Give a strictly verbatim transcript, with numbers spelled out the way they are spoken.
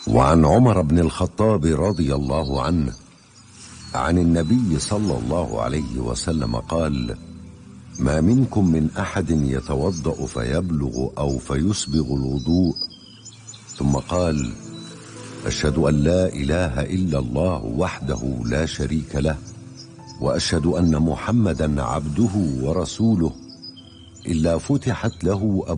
وعن عمر بن الخطاب رضي الله عنه عن النبي صلى الله عليه وسلم قال: ما منكم من أحد يتوضأ فيبلغ أو فيسبغ الوضوء ثم قال: أشهد أن لا إله إلا الله وحده لا شريك له وأشهد أن محمدا عبده ورسوله إلا فتحت له أبواب